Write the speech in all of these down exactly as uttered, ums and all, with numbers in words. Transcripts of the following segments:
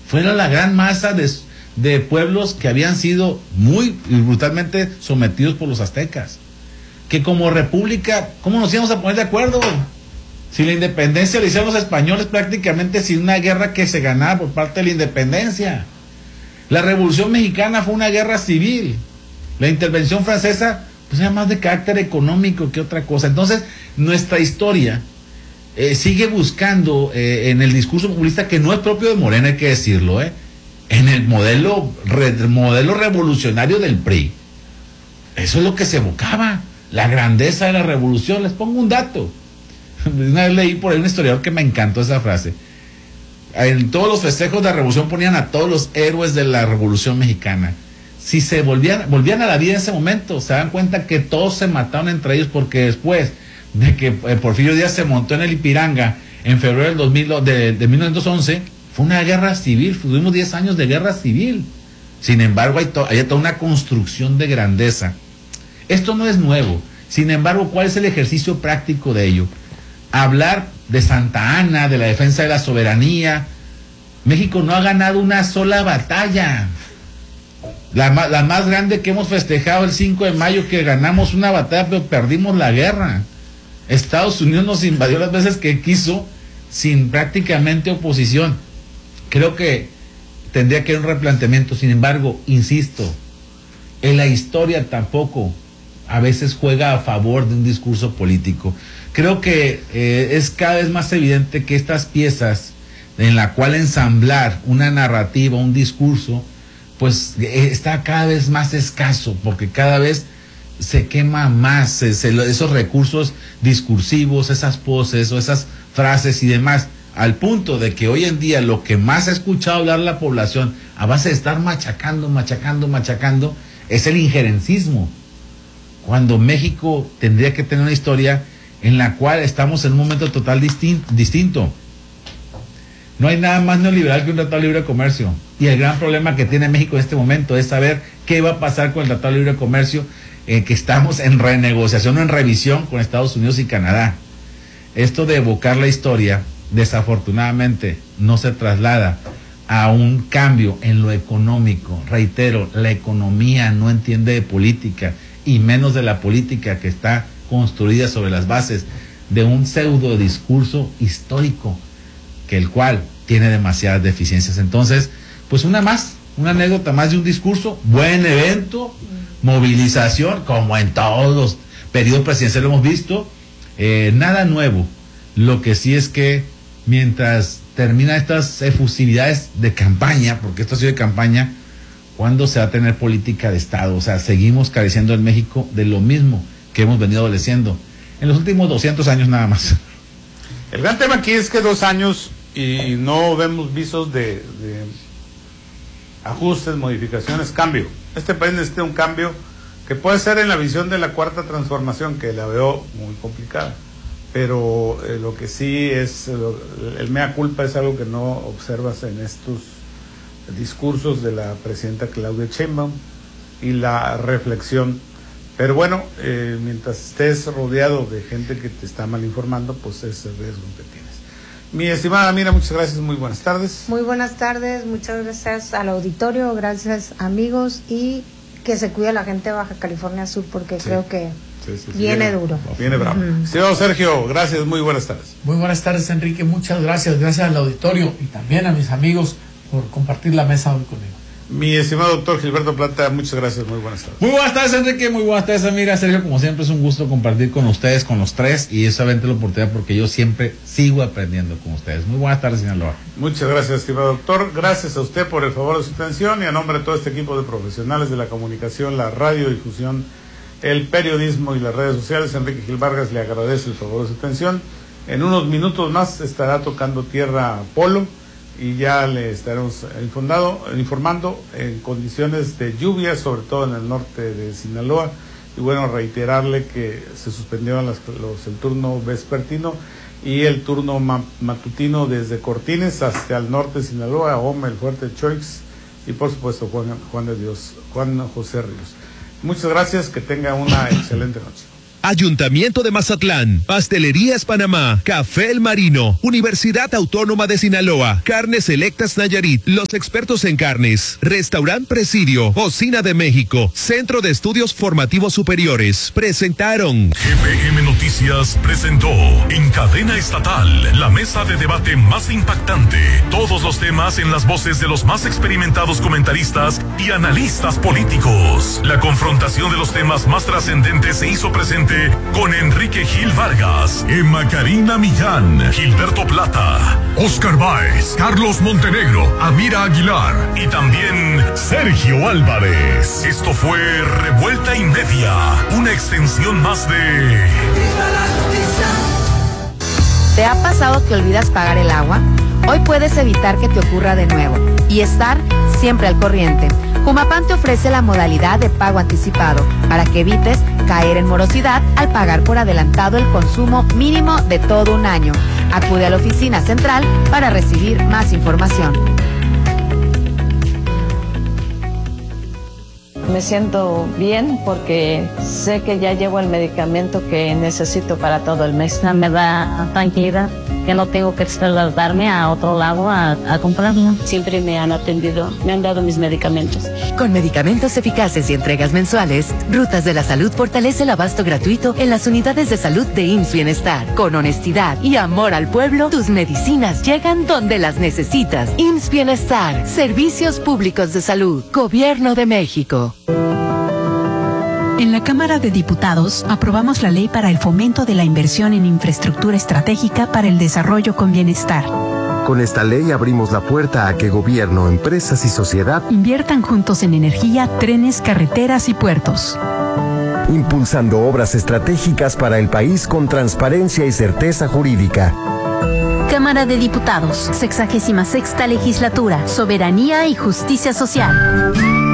fueron la gran masa de, de pueblos que habían sido muy brutalmente sometidos por los aztecas. Que como república, ¿cómo nos íbamos a poner de acuerdo? Si la independencia la hicieron los españoles prácticamente sin una guerra que se ganara por parte de la independencia. La Revolución Mexicana fue una guerra civil. La intervención francesa pues era más de carácter económico que otra cosa. Entonces, nuestra historia eh, sigue buscando eh, en el discurso populista, que no es propio de Morena, hay que decirlo, eh, en el modelo, re, modelo revolucionario del P R I. Eso es lo que se evocaba, la grandeza de la revolución. Les pongo un dato. Una vez leí por ahí un historiador que me encantó esa frase. En todos los festejos de la revolución ponían a todos los héroes de la Revolución Mexicana. Si se volvían, volvían a la vida en ese momento, se dan cuenta que todos se mataron entre ellos, porque después de que eh, Porfirio Díaz se montó en el Ipiranga en febrero del dos mil, de, de mil novecientos once, fue una guerra civil, tuvimos diez años de guerra civil. Sin embargo, hay, to, hay toda una construcción de grandeza. Esto no es nuevo. Sin embargo, ¿cuál es el ejercicio práctico de ello? Hablar de Santa Ana, de la defensa de la soberanía. México no ha ganado una sola batalla. La, la más grande que hemos festejado el cinco de mayo, que ganamos una batalla pero perdimos la guerra. Estados Unidos nos invadió las veces que quiso sin prácticamente oposición. Creo que tendría que haber un replanteamiento. Sin embargo, insisto, en la historia tampoco a veces juega a favor de un discurso político. Creo que eh, es cada vez más evidente que estas piezas en la cual ensamblar una narrativa, un discurso, pues eh, está cada vez más escaso, porque cada vez se quema más se, se, esos recursos discursivos, esas poses o esas frases y demás, al punto de que hoy en día lo que más ha escuchado hablar la población, a base de estar machacando, machacando, machacando, es el injerencismo, cuando México tendría que tener una historia en la cual estamos en un momento total distin- distinto. No hay nada más neoliberal que un tratado de libre comercio, y el gran problema que tiene México en este momento es saber qué va a pasar con el tratado de libre comercio, eh, que estamos en renegociación o en revisión con Estados Unidos y Canadá. Esto de evocar la historia, desafortunadamente, no se traslada a un cambio en lo económico. Reitero, la economía no entiende de política, y menos de la política que está construida sobre las bases de un pseudo discurso histórico, que el cual tiene demasiadas deficiencias. Entonces, pues una más, una anécdota más de un discurso, buen evento, movilización, como en todos los periodos presidenciales hemos visto, eh, nada nuevo. Lo que sí es que mientras termina estas efusividades de campaña, porque esto ha sido de campaña, ¿cuándo se va a tener política de Estado? O sea, seguimos careciendo en México de lo mismo que hemos venido adoleciendo en los últimos doscientos años nada más. El gran tema aquí es que dos años y no vemos visos de, de ajustes, modificaciones, cambio. Este país necesita un cambio que puede ser en la visión de la cuarta transformación, que la veo muy complicada, pero eh, lo que sí es, el, el mea culpa es algo que no observas en estos discursos de la presidenta Claudia Sheinbaum, y la reflexión. Pero bueno, eh, mientras estés rodeado de gente que te está mal informando, pues es el riesgo que tienes. Mi estimada Mira, muchas gracias, muy buenas tardes. Muy buenas tardes, muchas gracias al auditorio, gracias amigos, y que se cuide la gente de Baja California Sur, porque sí, creo que sí, sí, sí, viene, viene duro. Viene bravo. Uh-huh. Estimado Sergio, gracias, muy buenas tardes. Muy buenas tardes, Enrique, muchas gracias, gracias al auditorio y también a mis amigos por compartir la mesa hoy conmigo. Mi estimado doctor Gilberto Plata, muchas gracias, muy buenas tardes. Muy buenas tardes, Enrique, muy buenas tardes, Mira, Sergio, como siempre es un gusto compartir con ustedes, con los tres, y eso solamente la oportunidad porque yo siempre sigo aprendiendo con ustedes. Muy buenas tardes, Sinaloa. Muchas gracias, estimado doctor, gracias a usted por el favor de su atención, y a nombre de todo este equipo de profesionales de la comunicación, la radiodifusión, el periodismo y las redes sociales, Enrique Gil Vargas le agradece el favor de su atención. En unos minutos más estará tocando tierra Polo, y ya le estaremos informando, informando en condiciones de lluvia, sobre todo en el norte de Sinaloa. Y bueno, reiterarle que se suspendieron las, los, el turno vespertino y el turno ma, matutino desde Cortines hacia el norte de Sinaloa, Ome, el Fuerte Choix, y por supuesto Juan, Juan de Dios, Juan José Ríos. Muchas gracias, que tenga una excelente noche. Ayuntamiento de Mazatlán, Pastelerías Panamá, Café El Marino, Universidad Autónoma de Sinaloa, Carnes Selectas Nayarit, los expertos en carnes, Restaurant Presidio, Cocina de México, Centro de Estudios Formativos Superiores, presentaron. G P M Noticias presentó en cadena estatal la mesa de debate más impactante. Todos los temas en las voces de los más experimentados comentaristas y analistas políticos. La confrontación de los temas más trascendentes se hizo presente con Enrique Gil Vargas, Emma Karina Millán, Gilberto Plata, Oscar Báez, Carlos Montenegro, Amira Aguilar y también Sergio Álvarez. Esto fue Revuelta y Media, una extensión más de... ¿Te ha pasado que olvidas pagar el agua? Hoy puedes evitar que te ocurra de nuevo y estar siempre al corriente. Jumapam te ofrece la modalidad de pago anticipado para que evites caer en morosidad al pagar por adelantado el consumo mínimo de todo un año. Acude a la oficina central para recibir más información. Me siento bien porque sé que ya llevo el medicamento que necesito para todo el mes. Me da tranquilidad que no tengo que trasladarme a otro lado a, a comprarlo. Siempre me han atendido, me han dado mis medicamentos. Con medicamentos eficaces y entregas mensuales, Rutas de la Salud fortalece el abasto gratuito en las unidades de salud de I M S S Bienestar. Con honestidad y amor al pueblo, tus medicinas llegan donde las necesitas. I M S S Bienestar, Servicios Públicos de Salud, Gobierno de México. En la Cámara de Diputados aprobamos la ley para el fomento de la inversión en infraestructura estratégica para el desarrollo con bienestar. Con esta ley abrimos la puerta a que gobierno, empresas y sociedad inviertan juntos en energía, trenes, carreteras y puertos. Impulsando obras estratégicas para el país con transparencia y certeza jurídica. Cámara de Diputados, sexagésima sexta legislatura, soberanía y justicia social.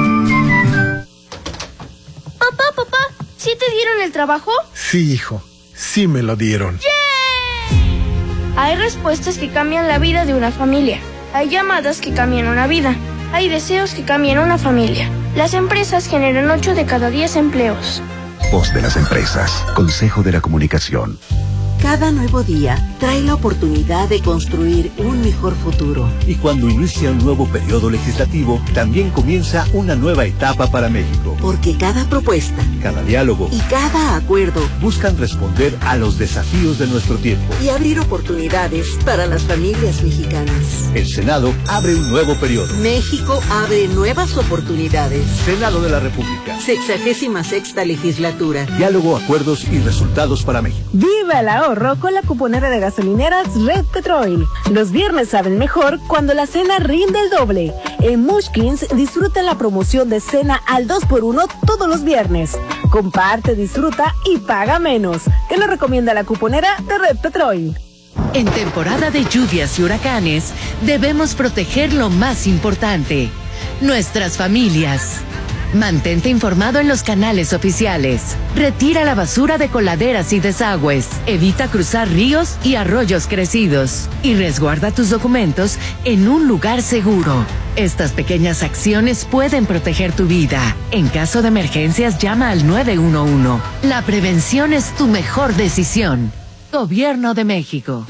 Papá, papá, ¿sí te dieron el trabajo? Sí, hijo, sí me lo dieron. ¡Yay! Hay respuestas que cambian la vida de una familia. Hay llamadas que cambian una vida. Hay deseos que cambian una familia. Las empresas generan ocho de cada diez empleos. Voz de las empresas. Consejo de la Comunicación. Cada nuevo día trae la oportunidad de construir un mejor futuro. Y cuando inicia un nuevo periodo legislativo, también comienza una nueva etapa para México. Porque cada propuesta, cada diálogo y cada acuerdo buscan responder a los desafíos de nuestro tiempo y abrir oportunidades para las familias mexicanas. El Senado abre un nuevo periodo. México abre nuevas oportunidades. Senado de la República. Sexagésima sexta legislatura. Diálogo, acuerdos y resultados para México. ¡Viva el ahorro con la cuponera de gasolineras Red Petrol! Los viernes saben mejor cuando la cena rinde el doble. En Mushkins disfruta la promoción de cena al dos por uno todos los viernes. Comparte, disfruta y paga menos. ¿Qué nos recomienda la cuponera de Red Petrol? En temporada de lluvias y huracanes, debemos proteger lo más importante: nuestras familias. Mantente informado en los canales oficiales. Retira la basura de coladeras y desagües. Evita cruzar ríos y arroyos crecidos. Y resguarda tus documentos en un lugar seguro. Estas pequeñas acciones pueden proteger tu vida. En caso de emergencias, llama al nueve uno uno. La prevención es tu mejor decisión. Gobierno de México.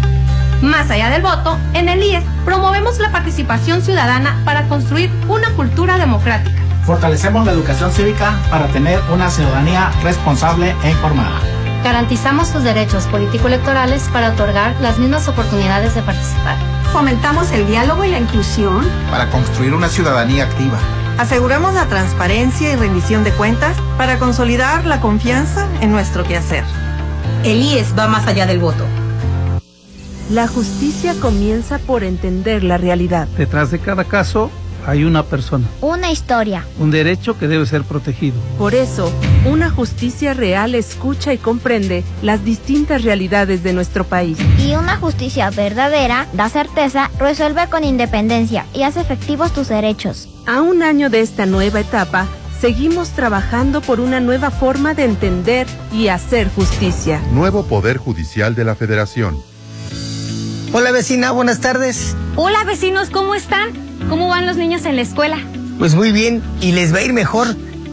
Más allá del voto, en el I E S promovemos la participación ciudadana para construir una cultura democrática. Fortalecemos la educación cívica para tener una ciudadanía responsable e informada. Garantizamos tus derechos político-electorales para otorgar las mismas oportunidades de participar. Fomentamos el diálogo y la inclusión para construir una ciudadanía activa. Aseguramos la transparencia y rendición de cuentas para consolidar la confianza en nuestro quehacer. El I E S va más allá del voto. La justicia comienza por entender la realidad. Detrás de cada caso hay una persona. Una historia. Un derecho que debe ser protegido. Por eso, una justicia real escucha y comprende las distintas realidades de nuestro país. Y una justicia verdadera da certeza, resuelve con independencia y hace efectivos tus derechos. A un año de esta nueva etapa, seguimos trabajando por una nueva forma de entender y hacer justicia. Nuevo Poder Judicial de la Federación. Hola vecina, buenas tardes. Hola vecinos, ¿cómo están? ¿Cómo van los niños en la escuela? Pues muy bien, y les va a ir mejor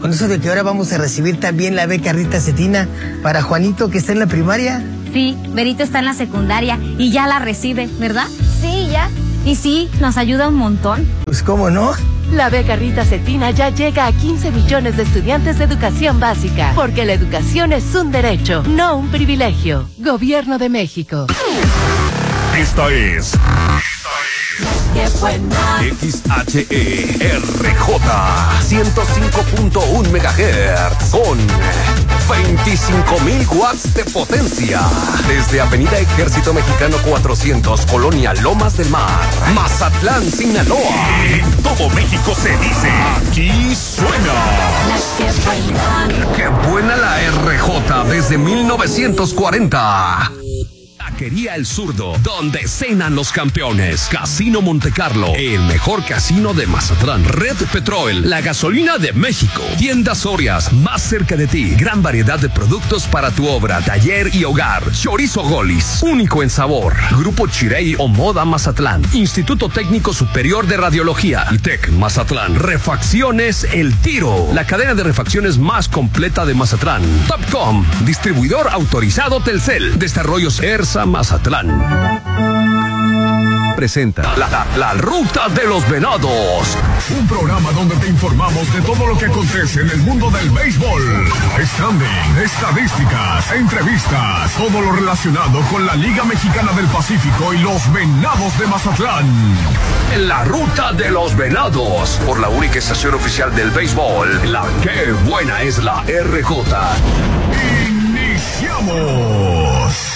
con eso de que ahora vamos a recibir también la beca Rita Cetina para Juanito, que está en la primaria. Sí, Berito está en la secundaria y ya la recibe, ¿verdad? Sí, ya. Y sí, nos ayuda un montón. Pues cómo no. La beca Rita Cetina ya llega a quince millones de estudiantes de educación básica, porque la educación es un derecho, no un privilegio. Gobierno de México. Esta es... ¡Qué buena! X H E R J ciento cinco punto uno megahertz con veinticinco mil watts de potencia. Desde Avenida Ejército Mexicano cuatrocientos, Colonia Lomas del Mar, Mazatlán, Sinaloa. En todo México se dice, aquí suena. La que buena. ¡Qué buena la R J desde mil novecientos cuarenta! Taquería El Zurdo, donde cenan los campeones. Casino Monte Carlo, el mejor casino de Mazatlán. Red Petrol, la gasolina de México. Tiendas Sorias, más cerca de ti. Gran variedad de productos para tu obra, taller y hogar. Chorizo Golis, único en sabor. Grupo Chirey o Moda Mazatlán. Instituto Técnico Superior de Radiología. ITEC Mazatlán. Refacciones El Tiro, la cadena de refacciones más completa de Mazatlán. Topcom, distribuidor autorizado Telcel. Desarrollos ERSA Mazatlán. Presenta la, la, la Ruta de los Venados. Un programa donde te informamos de todo lo que acontece en el mundo del béisbol. Standing, estadísticas, entrevistas, todo lo relacionado con la Liga Mexicana del Pacífico y los Venados de Mazatlán. La Ruta de los Venados, por la única estación oficial del béisbol, la que buena es la R J. ¡Iniciamos!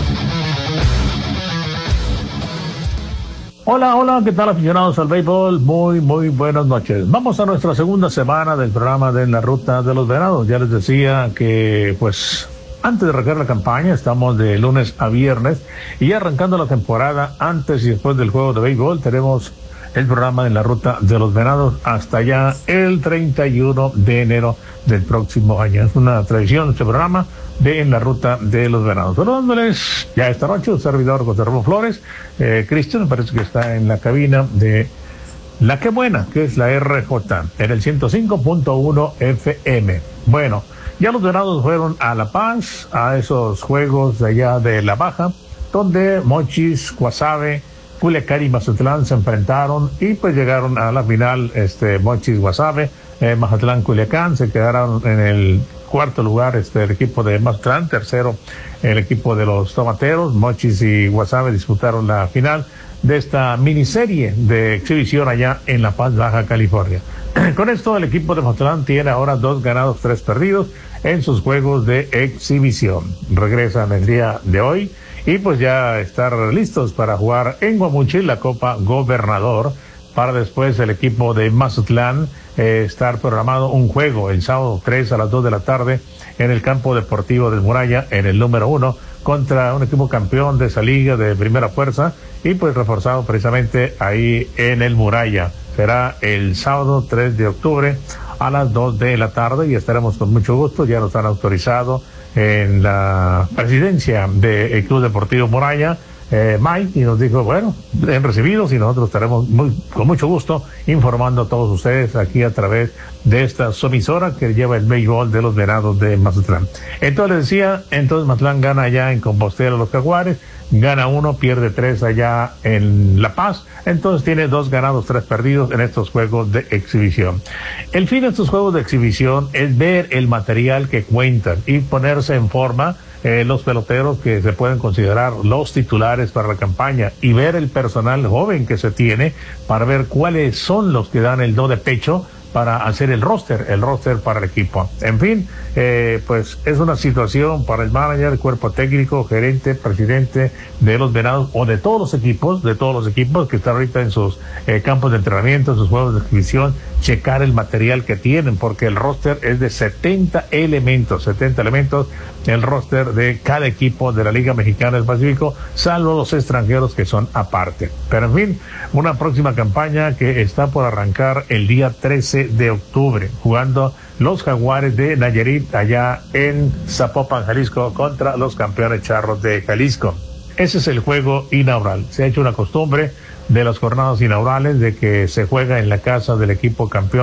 Hola, hola, ¿qué tal, aficionados al béisbol? Muy, muy buenas noches. Vamos a nuestra segunda semana del programa de La Ruta de los Venados. Ya les decía que, pues, antes de arrancar la campaña, estamos de lunes a viernes, y arrancando la temporada, antes y después del juego de béisbol, tenemos el programa de La Ruta de los Venados hasta ya el treinta y uno de enero del próximo año. Es una tradición este programa de En la Ruta de los Venados. Saludándoles ya esta noche, un servidor José Ramón Flores. eh, Cristian, me parece que está en la cabina de La Que Buena, que es la R J, en el ciento cinco punto uno F M. Bueno, ya los Venados fueron a La Paz, a esos juegos de allá de La Baja, donde Mochis, Guasave, Culiacán y Mazatlán se enfrentaron y pues llegaron a la final. este Mochis, Guasave, eh, Mazatlán, Culiacán se quedaron en el cuarto lugar este el equipo de Mazatlán, tercero el equipo de los Tomateros. Mochis y Guasave disputaron la final de esta miniserie de exhibición allá en La Paz, Baja California. Con esto el equipo de Mazatlán tiene ahora dos ganados, tres perdidos en sus juegos de exhibición. Regresan el día de hoy y pues ya estar listos para jugar en Guamuchil la Copa Gobernador, para después el equipo de Mazatlán eh, estar programado un juego el sábado tres a las dos de la tarde en el campo deportivo del Muralla, en el número uno, contra un equipo campeón de esa liga de primera fuerza, y pues reforzado precisamente ahí en el Muralla. Será el sábado tres de octubre a las dos de la tarde y estaremos con mucho gusto. Ya nos han autorizado en la presidencia del Club Deportivo Muralla, eh, Mike, y nos dijo, bueno, bien recibidos, y nosotros estaremos muy, con mucho gusto informando a todos ustedes aquí a través de esta emisora que lleva el béisbol de los Venados de Mazatlán. Entonces les decía, entonces Mazatlán gana allá en Compostela a los Jaguares, gana uno, pierde tres allá en La Paz, entonces tiene dos ganados, tres perdidos en estos juegos de exhibición. El fin de estos juegos de exhibición es ver el material que cuentan y ponerse en forma eh, los peloteros que se pueden considerar los titulares para la campaña, y ver el personal joven que se tiene para ver cuáles son los que dan el do de pecho para hacer el roster, el roster para el equipo. En fin, eh, pues es una situación para el manager, el cuerpo técnico, gerente, presidente de los Venados, o de todos los equipos, de todos los equipos que están ahorita en sus eh, campos de entrenamiento, en sus juegos de exhibición, checar el material que tienen, porque el roster es de setenta elementos, setenta elementos, el roster de cada equipo de la Liga Mexicana del Pacífico, salvo los extranjeros que son aparte. Pero en fin, una próxima campaña que está por arrancar el día trece de octubre, jugando los Jaguares de Nayarit allá en Zapopan, Jalisco, contra los campeones Charros de Jalisco. Ese es el juego inaugural. Se ha hecho una costumbre de las jornadas inaugurales de que se juega en la casa del equipo campeón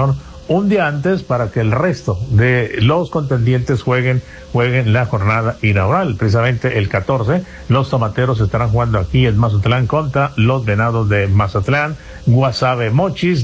un día antes para que el resto de los contendientes jueguen jueguen la jornada inaugural. Precisamente el catorce, los tomateros estarán jugando aquí en Mazatlán contra los venados de Mazatlán. Guasave Mochis